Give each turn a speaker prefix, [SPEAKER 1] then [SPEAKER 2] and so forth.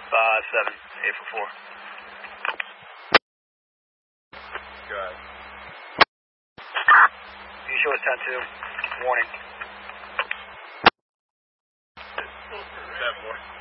[SPEAKER 1] 7, 844.
[SPEAKER 2] Good.
[SPEAKER 1] You show us 10-2. Warning.
[SPEAKER 2] 7-4.